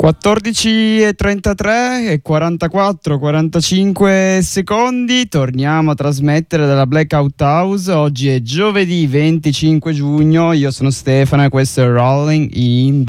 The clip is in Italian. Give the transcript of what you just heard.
14:33 e 44-45 secondi, torniamo a trasmettere dalla Blackout House. Oggi è giovedì 25 giugno, io sono Stefano e questo è Rolling in